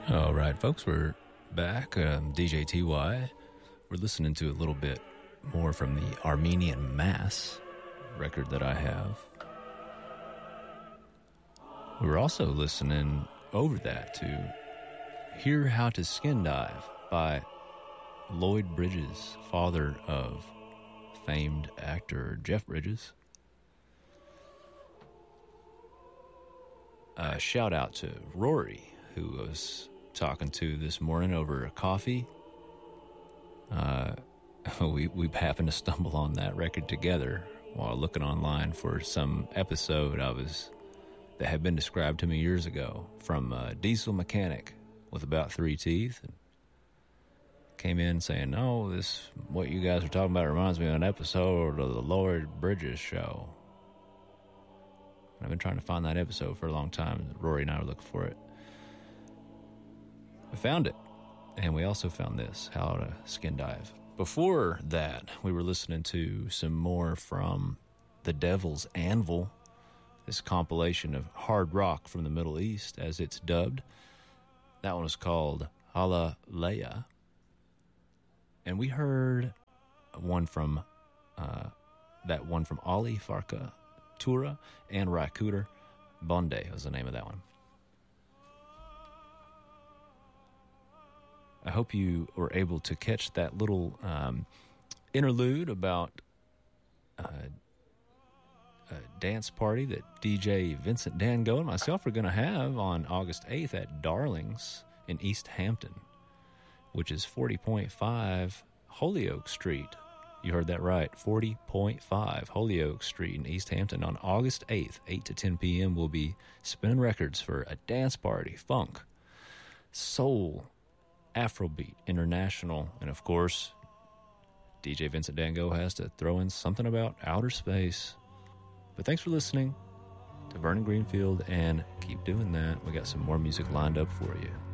All right, folks, we're back. DJ TY. We're listening to a little bit more from the Armenian Mass record that I have. We were also listening over that to Hear How to Skin Dive by Lloyd Bridges, father of famed actor Jeff Bridges. A shout out to Rory, who was talking to this morning over a coffee. We happened to stumble on that record together while looking online for some episode that had been described to me years ago from a diesel mechanic with about 3 teeth, and came in saying, "No, this what you guys are talking about reminds me of an episode of the Lloyd Bridges show." And I've been trying to find that episode for a long time. Rory and I were looking for it. We found it, and we also found this, How to Skin Dive. Before that, we were listening to some more from The Devil's Anvil, this compilation of hard rock from the Middle East, as it's dubbed. That one was called Hallelujah. And we heard one from Ali Farka Tura and Raikuder. Bonde was the name of that one. I hope you were able to catch that little interlude about a dance party that DJ Vincent Dango and myself are going to have on August 8th at Darlings in East Hampton, which is 40.5 Holyoke Street. You heard that right, 40.5 Holyoke Street in East Hampton on August 8th, 8 to 10 p.m. We'll be spinning records for a dance party, funk, soul, Afrobeat, international, and of course, DJ Vincent Dango has to throw in something about outer space. But thanks for listening to Vernon Greenfield, and keep doing that. We got some more music lined up for you.